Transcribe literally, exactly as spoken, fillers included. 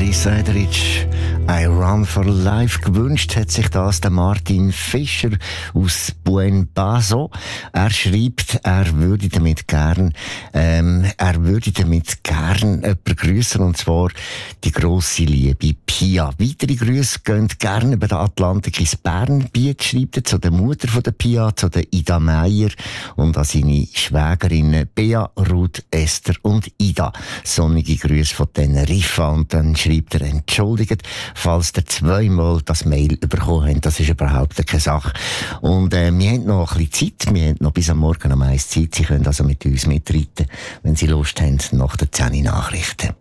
Lisa Etheridge, I Run for Life. Gewünscht hat sich das der Martin Fischer aus Buen Paso. Er schreibt, er würde damit gern, ähm, er würde damit gern jemanden grüßen, und zwar die grosse Liebe Pia. Weitere Grüße gehen gerne über den Atlantik ins Bernbiet, schreibt er zu der Mutter von der Pia, zu der Ida Meier und an seine Schwägerinnen Bea, Ruth, Esther und Ida. Sonnige Grüße von Teneriffa. Und dann schreibt er, entschuldigt, falls ihr zweimal das Mail bekommen habt. Das ist überhaupt keine Sache. Und äh, wir haben noch ein bisschen Zeit. Wir haben noch bis am Morgen um eins Zeit. Sie können also mit uns mitreiten, wenn Sie Lust haben, nach der zehn Nachrichten.